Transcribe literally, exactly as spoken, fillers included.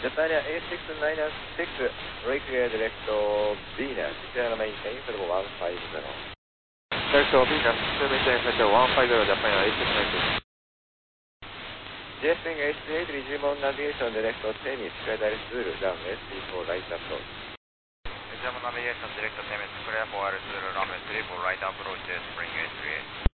Japan Air A six nine six, break air direct Venus, clear the maintain for one five zero. Direct Venus, clear maintain for one five zero, Japan Air A six nine six. J S Wing H eight, Digimon Navigation direct Tennis, clear direct Zulu, down S P four right approach. Digimon Navigation direct Tennis, clear for Zulu, down S P four right approach, spring H three eight.